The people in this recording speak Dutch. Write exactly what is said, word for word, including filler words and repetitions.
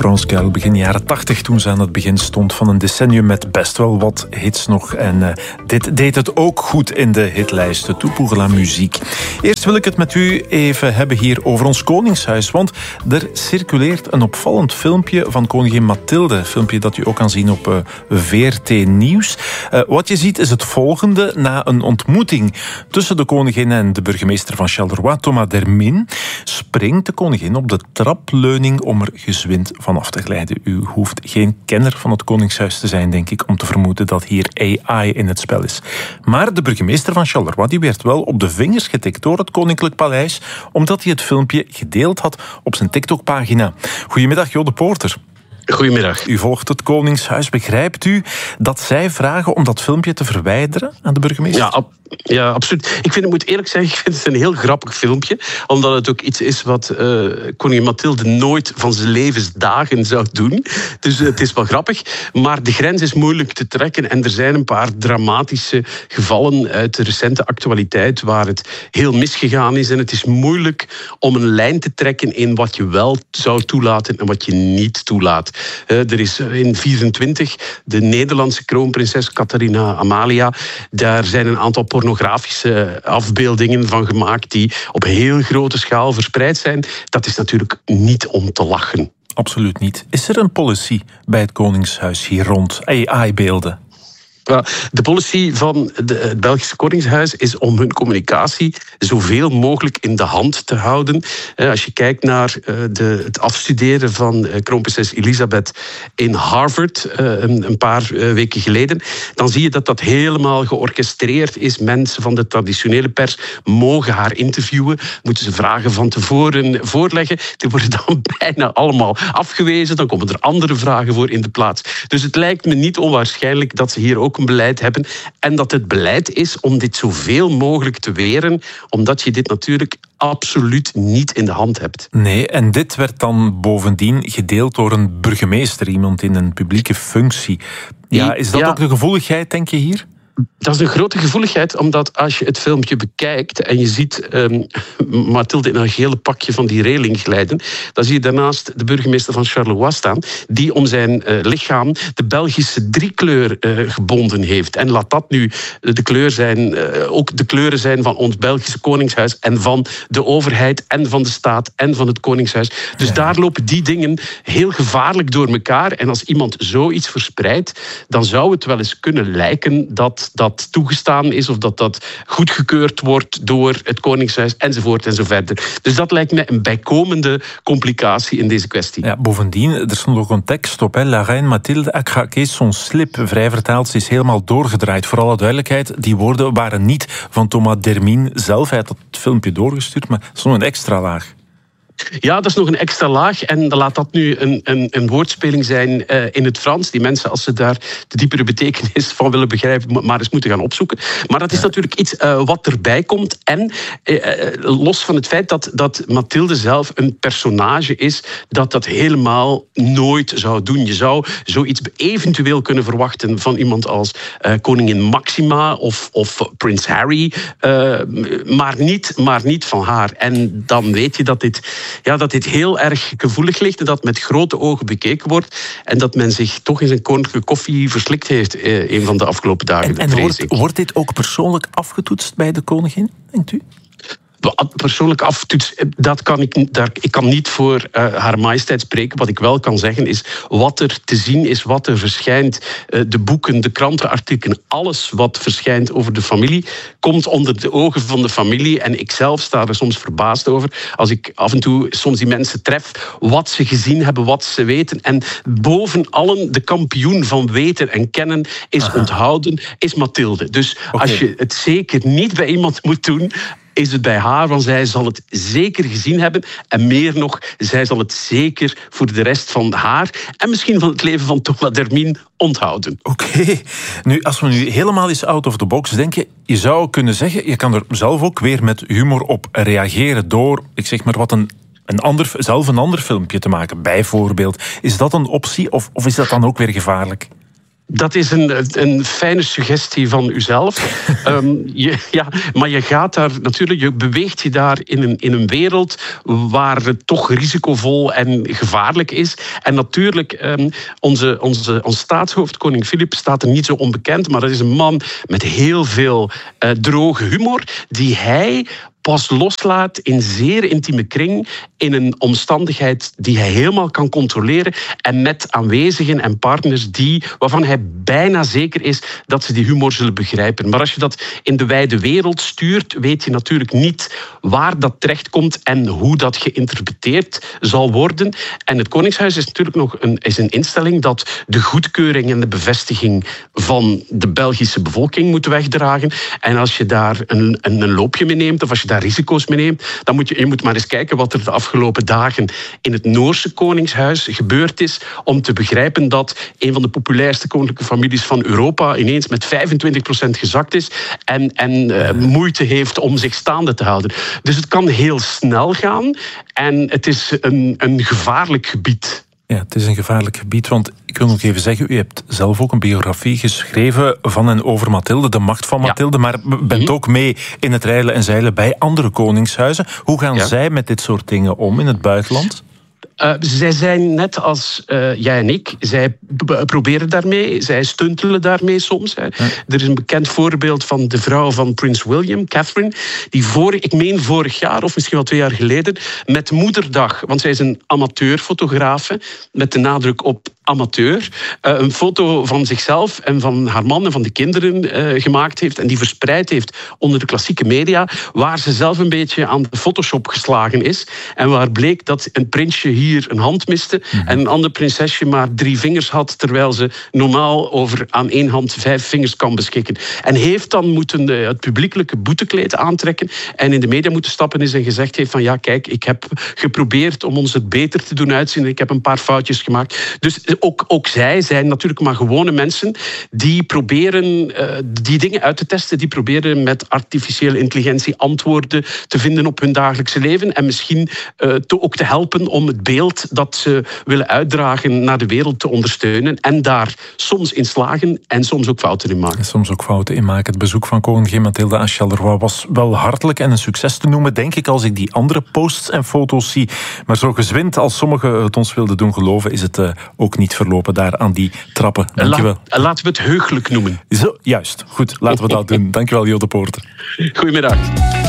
France Gall, begin jaren tachtig, toen ze aan het begin stond van een decennium met best wel wat hits nog. En uh, dit deed het ook goed in de hitlijsten. Tout pour la musique. Eerst wil ik het met u even hebben hier over ons koningshuis. Want er circuleert een opvallend filmpje van koningin Mathilde. Een filmpje dat u ook kan zien op uh, V R T Nieuws. Uh, wat je ziet is het volgende. Na een ontmoeting tussen de koningin en de burgemeester van Charleroi, Thomas Dermin, springt de koningin op de trapleuning om er gezwind vanaf te glijden. U hoeft geen kenner van het koningshuis te zijn, denk ik, om te vermoeden dat hier A I in het spel is. Maar de burgemeester van Charleroi die werd wel op de vingers getikt door het Koninklijk Paleis, omdat hij het filmpje gedeeld had op zijn TikTok-pagina. Goedemiddag, Jo de Poorter. Goedemiddag. U volgt het Koningshuis. Begrijpt u dat zij vragen om dat filmpje te verwijderen aan de burgemeester? Ja, ab- ja, absoluut. Ik vind, ik moet eerlijk zeggen, ik vind het een heel grappig filmpje. Omdat het ook iets is wat uh, koningin Mathilde nooit van zijn levensdagen zou doen. Dus uh, het is wel grappig. Maar de grens is moeilijk te trekken. En er zijn een paar dramatische gevallen uit de recente actualiteit waar het heel misgegaan is. En het is moeilijk om een lijn te trekken in wat je wel zou toelaten en wat je niet toelaat. Uh, er is in vierentwintig de Nederlandse kroonprinses Catharina Amalia. Daar zijn een aantal pornografische afbeeldingen van gemaakt die op heel grote schaal verspreid zijn. Dat is natuurlijk niet om te lachen. Absoluut niet. Is er een policy bij het Koningshuis hier rond A I-beelden? De policy van het Belgische Koningshuis is om hun communicatie zoveel mogelijk in de hand te houden. Als je kijkt naar de, het afstuderen van kroonprinses Elisabeth in Harvard een paar weken geleden, dan zie je dat dat helemaal georchestreerd is. Mensen van de traditionele pers mogen haar interviewen, moeten ze vragen van tevoren voorleggen. Die worden dan bijna allemaal afgewezen. Dan komen er andere vragen voor in de plaats. Dus het lijkt me niet onwaarschijnlijk dat ze hier ook een beleid hebben en dat het beleid is om dit zoveel mogelijk te weren, omdat je dit natuurlijk absoluut niet in de hand hebt. Nee, en dit werd dan bovendien gedeeld door een burgemeester, iemand in een publieke functie. Ja, is dat ja. ook de gevoeligheid, denk je, hier? Dat is een grote gevoeligheid, omdat als je het filmpje bekijkt en je ziet um, Mathilde in een gele pakje van die reling glijden, dan zie je daarnaast de burgemeester van Charleroi staan, die om zijn uh, lichaam de Belgische driekleur uh, gebonden heeft. En laat dat nu de kleur zijn, uh, ook de kleuren zijn van ons Belgische Koningshuis en van de overheid en van de staat en van het Koningshuis. Dus ja. daar lopen die dingen heel gevaarlijk door elkaar. En als iemand zoiets verspreidt, dan zou het wel eens kunnen lijken dat dat toegestaan is of dat dat goedgekeurd wordt door het Koningshuis enzovoort en zo verder. Dus dat lijkt mij een bijkomende complicatie in deze kwestie. Ja, bovendien, er stond ook een tekst op. Hè. La reine Mathilde a craqué son slip. Vrij vertaald, ze is helemaal doorgedraaid. Voor alle duidelijkheid, die woorden waren niet van Thomas Dermin zelf. Hij had het filmpje doorgestuurd, maar dat is nog een extra laag. Ja, dat is nog een extra laag. En dan laat dat nu een, een, een woordspeling zijn uh, in het Frans. Die mensen, als ze daar de diepere betekenis van willen begrijpen, maar eens moeten gaan opzoeken. Maar dat is ja. natuurlijk iets uh, wat erbij komt. En uh, los van het feit dat, dat Mathilde zelf een personage is, dat dat helemaal nooit zou doen. Je zou zoiets eventueel kunnen verwachten van iemand als uh, koningin Maxima of, of prins Harry. Uh, maar, niet, maar niet van haar. En dan weet je dat dit... Ja, dat dit heel erg gevoelig ligt en dat met grote ogen bekeken wordt en dat men zich toch in zijn koninklijke koffie verslikt heeft eh, een van de afgelopen dagen. En, en wordt, wordt dit ook persoonlijk afgetoetst bij de koningin, denkt u? Persoonlijk aftoets, dat kan ik, daar, ik kan niet voor uh, haar majesteit spreken. Wat ik wel kan zeggen is wat er te zien is, wat er verschijnt. Uh, de boeken, de krantenartikelen, alles wat verschijnt over de familie, komt onder de ogen van de familie. En ik zelf sta er soms verbaasd over. Als ik af en toe soms die mensen tref, wat ze gezien hebben, wat ze weten. En boven allen de kampioen van weten en kennen is Aha. onthouden, is Mathilde. Dus okay. als je het zeker niet bij iemand moet doen, is het bij haar, want zij zal het zeker gezien hebben. En meer nog, zij zal het zeker voor de rest van haar en misschien van het leven van Thomas Dermin onthouden. Oké. Okay. Nu, als we nu helemaal eens out of the box denken, je zou kunnen zeggen, je kan er zelf ook weer met humor op reageren door, ik zeg maar wat, een, een ander, zelf een ander filmpje te maken, bijvoorbeeld. Is dat een optie of, of is dat dan ook weer gevaarlijk? Dat is een, een fijne suggestie van uzelf. um, je, ja, maar je gaat daar natuurlijk, je beweegt je daar in een, in een wereld waar het toch risicovol en gevaarlijk is. En natuurlijk, um, onze, onze, ons staatshoofd, koning Filip, staat er niet zo onbekend, maar dat is een man met heel veel uh, droge humor, die hij pas loslaat in zeer intieme kring, in een omstandigheid die hij helemaal kan controleren en met aanwezigen en partners die, waarvan hij bijna zeker is dat ze die humor zullen begrijpen. Maar als je dat in de wijde wereld stuurt, weet je natuurlijk niet waar dat terechtkomt en hoe dat geïnterpreteerd zal worden. En het Koningshuis is natuurlijk nog een, is een instelling dat de goedkeuring en de bevestiging van de Belgische bevolking moet wegdragen. En als je daar een, een, een loopje mee neemt, of als je daar risico's mee neemt, dan moet je, je moet maar eens kijken wat er de afgelopen dagen in het Noorse Koningshuis gebeurd is, om te begrijpen dat een van de populairste koninklijke families van Europa ineens met vijfentwintig procent gezakt is en, en uh, moeite heeft om zich staande te houden. Dus het kan heel snel gaan en het is een, een gevaarlijk gebied. Ja, het is een gevaarlijk gebied, want ik wil nog even zeggen, u hebt zelf ook een biografie geschreven van en over Mathilde, de macht van Mathilde, ja. maar bent mm-hmm. ook mee in het reilen en zeilen bij andere koningshuizen. Hoe gaan ja. zij met dit soort dingen om in het buitenland? Uh, zij zijn net als uh, jij en ik. Zij b- proberen daarmee. Zij stuntelen daarmee soms. Hè. Ja. Er is een bekend voorbeeld van de vrouw van prins William, Catherine, die vorig, ik meen vorig jaar, of misschien wel twee jaar geleden, met Moederdag, want zij is een amateurfotografe, met de nadruk op amateur, uh, een foto van zichzelf en van haar man en van de kinderen uh, gemaakt heeft en die verspreid heeft onder de klassieke media, waar ze zelf een beetje aan de Photoshop geslagen is en waar bleek dat een prinsje hier een hand miste mm-hmm. en een ander prinsesje maar drie vingers had, terwijl ze normaal over aan één hand vijf vingers kan beschikken. En heeft dan moeten uh, het publiekelijke boetekleed aantrekken en in de media moeten stappen is en gezegd heeft van ja, kijk, ik heb geprobeerd om ons het beter te doen uitzien en ik heb een paar foutjes gemaakt. Dus Ook, ook zij zijn natuurlijk maar gewone mensen die proberen uh, die dingen uit te testen, die proberen met artificiële intelligentie antwoorden te vinden op hun dagelijkse leven en misschien uh, te, ook te helpen om het beeld dat ze willen uitdragen naar de wereld te ondersteunen en daar soms in slagen en soms ook fouten in maken. En soms ook fouten in maken. Het bezoek van koningin Mathilde aan Charleroi was wel hartelijk en een succes te noemen, denk ik, als ik die andere posts en foto's zie. Maar zo gezwind als sommigen het ons wilden doen geloven, is het uh, ook niet verlopen daar aan die trappen. Dankjewel. La, laten we het heugelijk noemen. Zo, juist. Goed, laten we dat doen. Dankjewel, Jo de Poorter. Goedemiddag.